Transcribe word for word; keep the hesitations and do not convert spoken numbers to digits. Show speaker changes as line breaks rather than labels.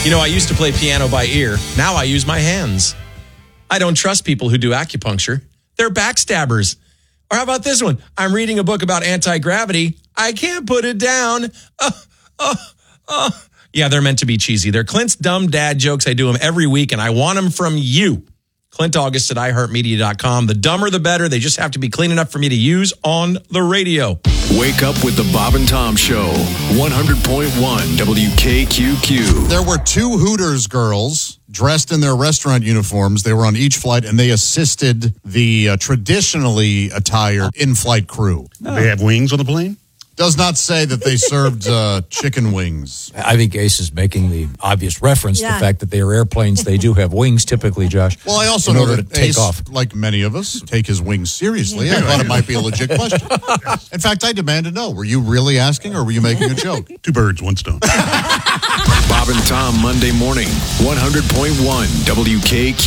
You know, I used to play piano by ear. Now I use my hands. I don't trust people who do acupuncture. They're backstabbers. Or how about this one? I'm reading a book about anti-gravity. I can't put it down. Uh, uh, uh. Yeah, they're meant to be cheesy. They're Clint's dumb dad jokes. I do them every week, and I want them from you. Clint August at i heart media dot com. The dumber, the better. They just have to be clean enough for me to use on the radio.
Wake up with the Bob and Tom Show. one hundred point one W K Q Q.
There were two Hooters girls dressed in their restaurant uniforms. They were on each flight, and they assisted the uh, traditionally attired in-flight crew.
Oh. They have wings on the plane?
Does not say that they served uh, chicken wings.
I think Ace is making the obvious reference
Yeah.
to the fact that they are airplanes. They do have wings typically, Josh.
Well, I also
in
know
order
that
to take
Ace,
off.
like many of us, take his wings seriously. I thought it might be a legit question. In fact, I demand to know, were you really asking or were you making a joke?
Two birds, one stone.
Bob and Tom Monday morning, one hundred point one W K Q.